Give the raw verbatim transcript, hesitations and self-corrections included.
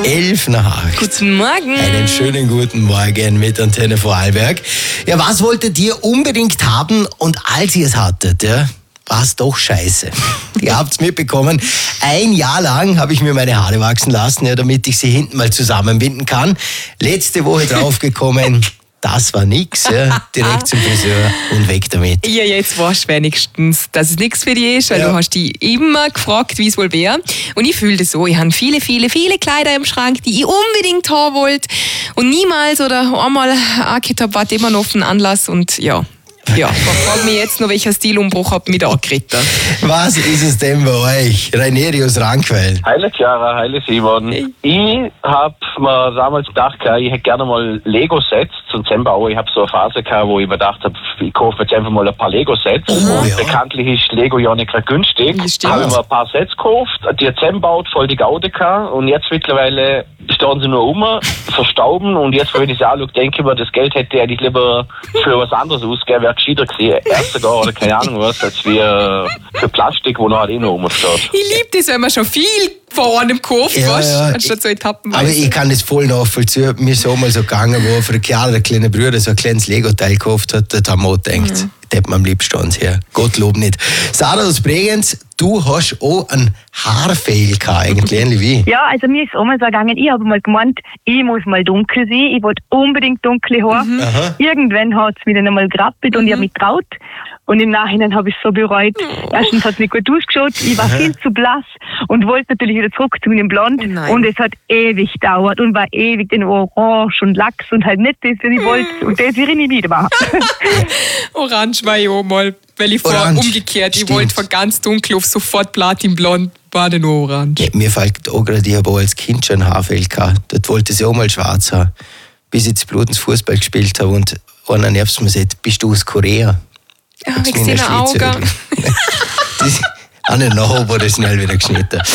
Elf nach acht. Guten Morgen. Einen schönen guten Morgen mit Antenne Vorarlberg. Ja, was wolltet ihr unbedingt haben und als ihr es hattet, ja, war es doch scheiße. Ihr habt's mitbekommen. Ein Jahr lang habe ich mir meine Haare wachsen lassen, ja, damit ich sie hinten mal zusammenbinden kann. Letzte Woche draufgekommen, das war nix. Ja. Direkt zum Friseur und weg damit. Ja, jetzt weißt du wenigstens, dass es nichts für dich ist, weil Ja. du hast dich immer gefragt, wie es wohl wäre. Und ich fühle das so. Ich habe viele, viele, viele Kleider im Schrank, die ich unbedingt haben wollte und niemals oder einmal angehört habe, warte immer noch auf den Anlass und ja. Ja, ich frage mich jetzt noch, welcher Stilumbruch hat mich da angeritten. Was ist es denn bei euch? Rainerius Rankwell. Heile Chiara, heile Simon. Hey. Ich hab mir damals gedacht, ich hätte gerne mal Lego-Sets zum Zusammenbauen. Ich habe so eine Phase gehabt, wo ich mir gedacht habe, ich kaufe jetzt einfach mal ein paar Lego-Sets. Oh, ja. Bekanntlich ist Lego ja nicht gerade günstig. Das stimmt. Habe ich mir ein paar Sets gekauft, die zusammengebaut, voll die Gaude gehabt. Und jetzt mittlerweile stehen sie nur um, verstauben. Und jetzt, wenn ich sie anschaue, denke ich mir, das Geld hätte ich eigentlich lieber für was anderes ausgegeben. Wäre gescheiter gewesen. Erst sogar, oder keine Ahnung was, als wie äh, für Plastik, wo noch halt eh noch rumsteht. Ich liebe das, wenn man schon viel vor einem kauft, Ja, weißt ja. du, anstatt so Etappen. Aber ich kann das voll nachvollziehen. Mir ist auch mal so gegangen, wo für Chiara, der kleine Bruder, so ein kleines Lego-Teil gekauft hat, da haben wir auch gedacht, Mhm. das hätte man am liebsten ans her. Gottlob nicht. Sarah aus Bregenz, du hast auch einen Haarfail gehabt, eigentlich ähnlich wie. Ja, also mir ist auch mal so gegangen, ich habe mal gemeint, ich muss mal dunkel sein, ich wollte unbedingt dunkle Haare. Aha. Irgendwann hat es mich dann einmal gerappelt und ich habe mich getraut. Und im Nachhinein habe ich es so bereut. Erstens hat es nicht gut ausgeschaut, ich war viel zu blass und wollte natürlich wieder zurück zu meinem Blond. Oh nein. Und es hat ewig gedauert und war ewig in Orange und Lachs und halt nicht das, was ich wollte. Und das will ich nie wieder machen. Orange war ich auch mal, weil ich vorher Orange, umgekehrt, ich stimmt. wollte von ganz dunkel auf sofort platinblond, war dann nur orange. Ja, mir fällt auch gerade, ich habe auch als Kind schon einen Haarfail gehabt. Dort wollte ich auch mal schwarz haben, bis ich zu Blutens Fußball gespielt habe und einer nervt mir sagt, bist du aus Korea? Ja, Hat's ich mir in sehe der ein Auge. Schweiz Das, an den Nachbar wurde schnell wieder geschnitten.